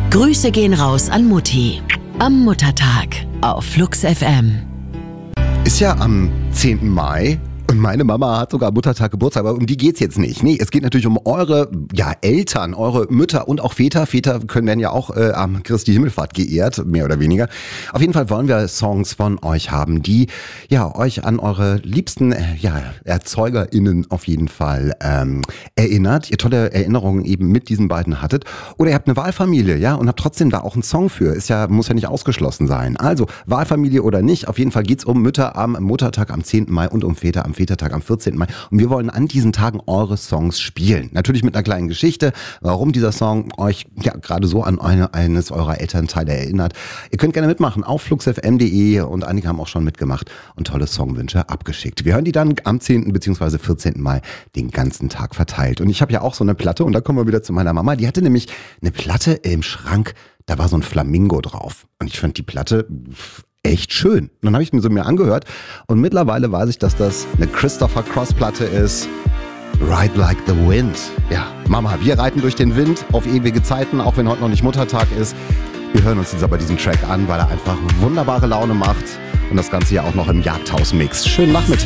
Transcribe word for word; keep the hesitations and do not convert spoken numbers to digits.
Grüße gehen raus an Mutti. Am Muttertag auf Flux F M. Ist ja am zehnten Mai. Und meine Mama hat sogar Muttertag Geburtstag, aber um die geht's jetzt nicht. Nee, es geht natürlich um eure ja, Eltern, eure Mütter und auch Väter. Väter können werden ja auch äh, am Christi Himmelfahrt geehrt, mehr oder weniger. Auf jeden Fall wollen wir Songs von euch haben, die ja euch an eure liebsten äh, ja, ErzeugerInnen auf jeden Fall ähm, erinnert. Ihr tolle Erinnerungen eben mit diesen beiden hattet. Oder ihr habt eine Wahlfamilie, ja, und habt trotzdem da auch einen Song für. Ist ja, muss ja nicht ausgeschlossen sein. Also, Wahlfamilie oder nicht, auf jeden Fall geht's um Mütter am Muttertag am zehnten Mai und um Väter am Vätertag am vierzehnten Mai. Und wir wollen an diesen Tagen eure Songs spielen. Natürlich mit einer kleinen Geschichte, warum dieser Song euch ja gerade so an eine, eines eurer Elternteile erinnert. Ihr könnt gerne mitmachen auf flux f m punkt d e und einige haben auch schon mitgemacht und tolle Songwünsche abgeschickt. Wir hören die dann am zehnten bzw. vierzehnten Mai den ganzen Tag verteilt. Und ich habe ja auch so eine Platte und da kommen wir wieder zu meiner Mama. Die hatte nämlich eine Platte im Schrank, da war so ein Flamingo drauf. Und ich fand die Platte echt schön. Und dann habe ich mir so mir angehört und mittlerweile weiß ich, dass das eine Christopher Cross Platte ist. Ride Like the Wind. Ja, Mama, wir reiten durch den Wind auf ewige Zeiten, auch wenn heute noch nicht Muttertag ist. Wir hören uns jetzt aber diesen Track an, weil er einfach wunderbare Laune macht und das Ganze ja auch noch im Jagdhaus mixt. Schönen Nachmittag.